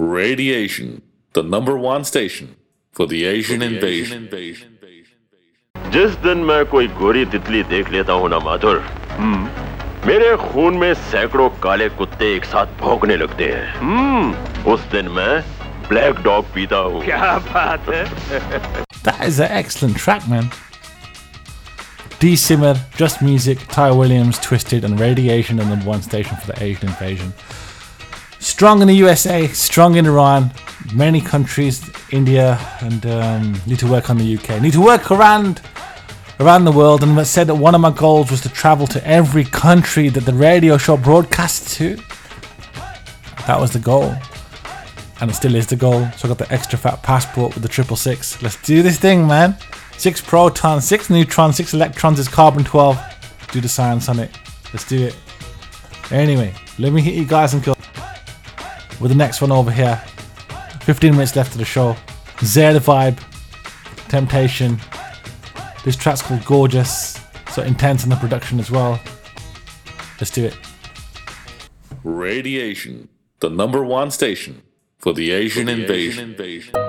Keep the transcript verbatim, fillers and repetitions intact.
Radiation, the number one station for the Asian invasion. जिस दिन मैं कोई गोरी तितली देख लेता हूँ ना माधुर, मेरे खून में सैकड़ों काले कुत्ते एक साथ भौंकने लगते हैं। उस दिन मैं ब्लैक डॉग पीता हूँ। क्या बात है? That is an excellent track, man. D. Simmer, Just Music, Ty Williams, Twisted, and Radiation, the number one station for the Asian invasion. Strong in the U S A, strong in Iran, many countries, India, and um, need to work on the U K. Need to work around around the world, and I said that one of my goals was to travel to every country that the radio show broadcasts to. That was the goal, and it still is the goal. So I got the extra fat passport with the triple six. Let's do this thing, man. Six protons, six neutrons, six electrons is carbon twelve. Do the science on it. Let's do it. Anyway, let me hit you guys and go with the next one over here. fifteen minutes left of the show. Zare the Vibe, Temptation. This track's called Gorgeous, so intense in the production as well. Let's do it. Radiation, the number one station for the Asian invasion.